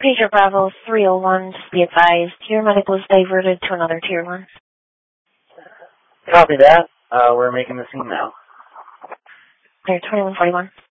Pager Bravo 301, just be advised, your medical is diverted to another tier 1. Copy that. We're making the scene now. Clear 2141.